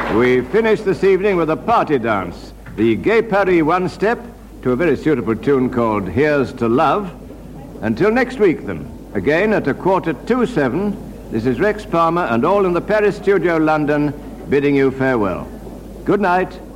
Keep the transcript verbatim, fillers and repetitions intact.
We finish this evening with a party dance, the Gay Paris one-step, to a very suitable tune called Here's to Love. Until next week, then, again at a quarter to seven, this is Rex Palmer and all in the Paris studio, London, bidding you farewell. Good night.